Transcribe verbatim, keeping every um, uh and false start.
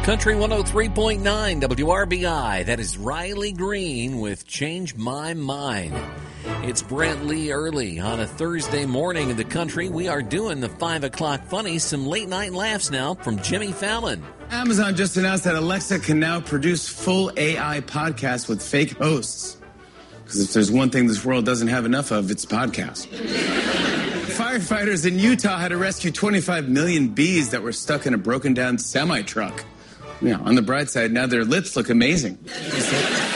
Country one oh three point nine W R B I. That is Riley Green with Change My Mind. It's Brent Lee early on a Thursday morning in the country. We are doing the five o'clock funny. Some late night laughs now from Jimmy Fallon. Amazon just announced that Alexa can now produce full A I podcasts with fake hosts. Because if there's one thing this world doesn't have enough of, it's podcasts. Firefighters in Utah had to rescue twenty-five million bees that were stuck in a broken down semi-truck. Yeah, on the bright side, now their lips look amazing.